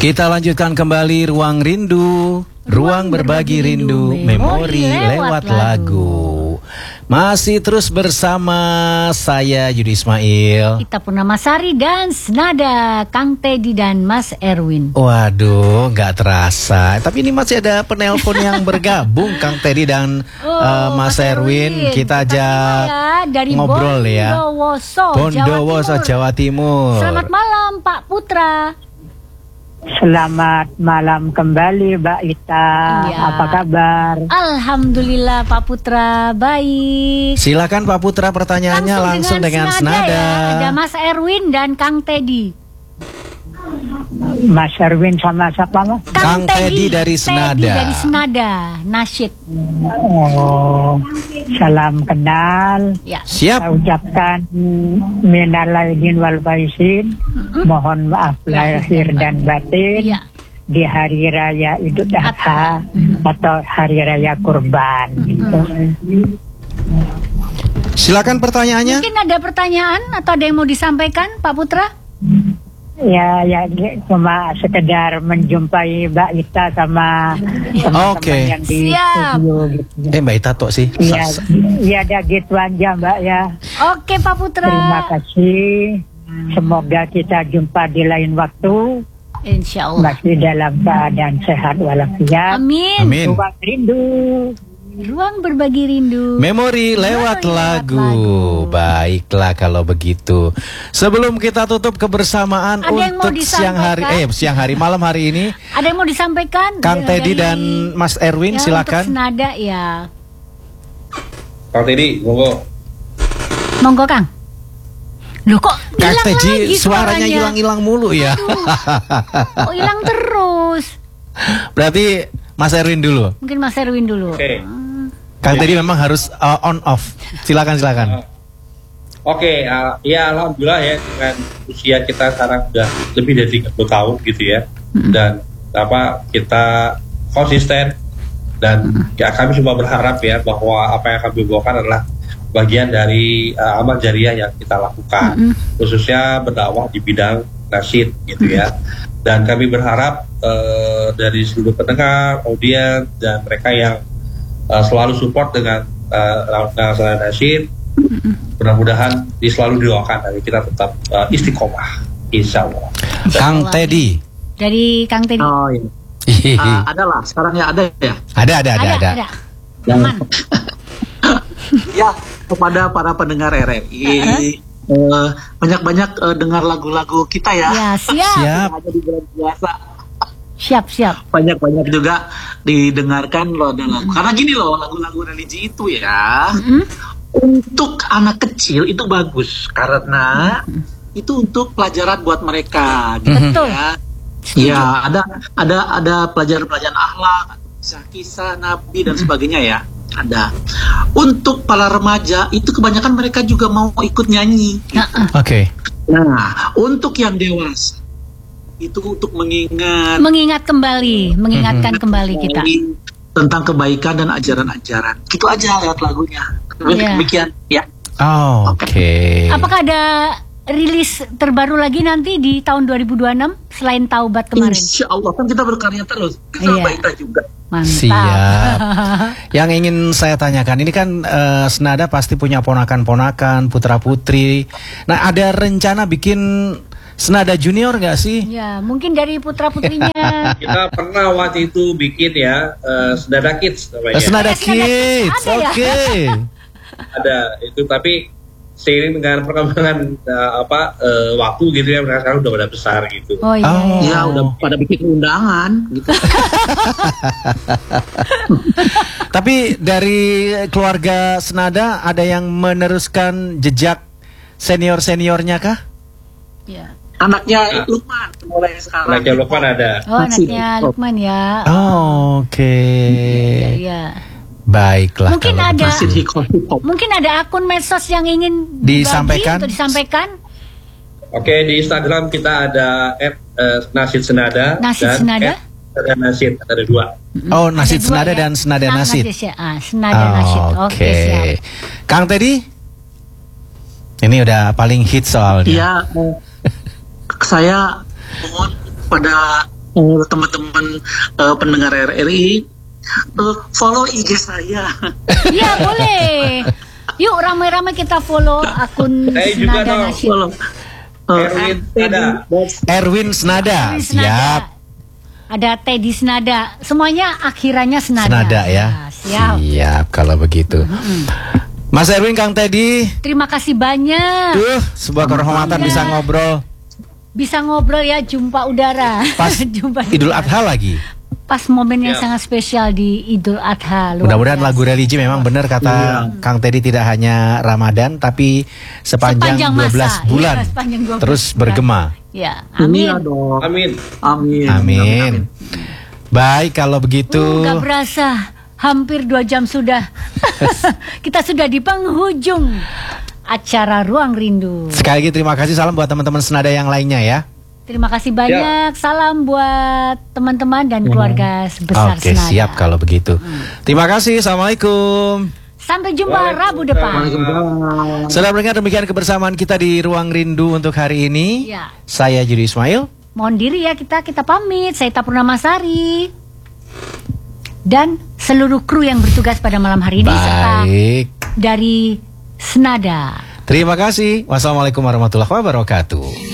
Kita lanjutkan kembali Ruang Rindu, ruang berbagi rindu, memori lewat lagu. Masih terus bersama saya Yudi Ismail, Ita Purnamasari dan Senada Kang Teddy dan Mas Erwin. Waduh, nggak terasa. Tapi ini masih ada penelpon yang bergabung, Kang Teddy dan Mas Erwin. Kita ajak dari ngobrol ya. Bondowoso, Jawa Timur. Selamat malam Pak Putra. Selamat malam kembali Mbak Ita. Ya. Apa kabar? Alhamdulillah Pak Putra, baik. Silakan Pak Putra, pertanyaannya langsung dengan Senada. Ya. Ada Mas Erwin dan Kang Teddy. Mas Erwin sama siapa Mas? Kang Teddy dari Senada. Teddy dari Senada, nasyid. Oh, salam kenal. Ya. Saya Siap. ucapkan minal aidin wal faizin. Mohon maaf lahir dan batin. Ya. Di hari raya Idul Adha atau hari raya Kurban. Silakan pertanyaannya. Mungkin ada pertanyaan atau ada yang mau disampaikan Pak Putra? Ya, cuma sekedar menjumpai Mbak Ita sama teman-teman Oke. yang di Siap. studio gitu. Mbak Ita tok sih. Iya, ada gitu aja Mbak ya. Oke Pak Putra. Terima kasih. Semoga kita jumpa di lain waktu. Insya Allah. Masih dalam keadaan sehat walafiat. Amin. Amin. Ruang rindu. Ruang berbagi rindu. Memori lewat lagu. Baiklah kalau begitu. Sebelum kita tutup kebersamaan Ada yang mau untuk siang hari malam hari ini, Ada yang mau disampaikan? Kang Teddy Dari- dan Mas Erwin ya, silakan. Untuk Senada ya. Kang Teddy, monggo. Monggo Kang. Loh kok Kang hilang Teddy lagi suaranya hilang-hilang mulu ya. Oh hilang terus. Berarti Mas Erwin dulu. Mungkin Mas Erwin dulu. Oke. Kang Teddy memang harus on off. Silakan. Oke, ya alhamdulillah ya dengan usia kita sekarang sudah lebih dari 30 tahun gitu ya. Dan kita konsisten dan ya kami cuma berharap ya bahwa apa yang kami bawakan adalah bagian dari amal jariah yang kita lakukan, khususnya berdakwah di bidang nasyid gitu ya. Dan kami berharap dari seluruh pendengar, audiens dan mereka yang selalu support dengan nasyid, mudah-mudahan selalu didoakan dan kita tetap istiqomah, insya Allah. Kang Teddy. Dari Kang Teddy. Oh iya. Ada lah, sekarang ya ada ya. Ada. Aman. Ya, kepada para pendengar RRI, banyak-banyak dengar lagu-lagu kita ya. Ya siap. Siap. Ada di bulan puasa. Siap. Banyak-banyak juga didengarkan loh ada lagu. Karena gini loh, lagu-lagu religi itu ya. Untuk anak kecil itu bagus karena itu untuk pelajaran buat mereka gitu Betul. ya. Ya, ada pelajaran-pelajaran akhlak, kisah Nabi dan sebagainya ya. Ada. Untuk para remaja itu kebanyakan mereka juga mau ikut nyanyi. Oke. Nah, untuk yang dewasa itu untuk Mengingatkan kembali kita. tentang kebaikan dan ajaran-ajaran. Gitu aja lewat lagunya. Iya. Demikian ya. Oke. Apakah ada rilis terbaru lagi nanti di tahun 2026 selain Taubat kemarin? Insya Allah kan kita berkarya terus. Iya. Kita kita juga. Mantap. Siap. Yang ingin saya tanyakan ini kan Senada pasti punya ponakan-ponakan, putra-putri. Nah, ada rencana bikin Senada Junior nggak sih? Ya, mungkin dari putra-putrinya. Kita pernah waktu itu bikin ya Senada Kids namanya. Senada Senada Kids. Kids, ada ya? Oke. Ada itu, tapi seiring dengan perkembangan waktu gitu ya, mereka sekarang udah pada besar gitu. Oh iya. Oh. iya. Ya udah pada bikin undangan gitu. Tapi dari keluarga Senada ada yang meneruskan jejak senior-seniornya kah? Ya. Anaknya Lukman mulai sekarang. Anaknya Lukman ada. Oh, anaknya Lukman ya. Oke. Iya. Baiklah. Mungkin kalau ada Masih hip-hop. mungkin ada akun medsos yang ingin Disampaikan? disampaikan. Oke, di Instagram kita ada @nasyid senada Nasyid dan Senada. @nasyid, ada 2. Oh, Nasyid Ada dua Senada ya? dan Senada Nasyid. Senada Nasyid. Oke, siap. Kang Teddy? Ini udah paling hit soalnya. Iya, saya mohon pada teman-teman pendengar RRI, follow IG saya. Iya boleh. Yuk ramai-ramai kita follow akun Saya juga Senada dong, Nasyid. Follow. Erwin Senada. Erwin Senada. Erwin Senada. Siap. Ada Teddy Senada. Semuanya akhirannya Senada. Senada ya. Nah, siap. Siap kalau begitu. Mas Erwin, Kang Teddy. Terima kasih banyak. Duh, sebuah kehormatan bisa ngobrol Bisa ngobrol ya, jumpa udara. pas Jumpa Idul udara. Adha lagi. Pas momen yang Ya. sangat spesial di Idul Adha. Luar Mudah-mudahan biasa. lagu religi memang benar kata Kang Teddy, tidak hanya Ramadan tapi sepanjang 12 masa. bulan Iya, sepanjang 12 terus bulan. bergema. Ya, amin. Iya dong. Amin. Amin. Amin. Baik kalau begitu. Gak berasa, hampir 2 jam sudah. Kita sudah di penghujung acara Ruang Rindu. Sekali lagi terima kasih, salam buat teman-teman Senada yang lainnya ya. Terima kasih banyak. Salam buat teman-teman dan keluarga besar Oke, Senada. siap kalau begitu. Terima kasih. Assalamualaikum. Sampai jumpa Rabu depan. Sudah mendengar demikian kebersamaan kita di Ruang Rindu untuk hari ini. Ya. Saya Yudi Ismail. Mohon diri ya, kita pamit. Saya Purnamasari dan seluruh kru yang bertugas pada malam hari ini serta Baik. dari Senada. Terima kasih. Wassalamualaikum warahmatullahi wabarakatuh.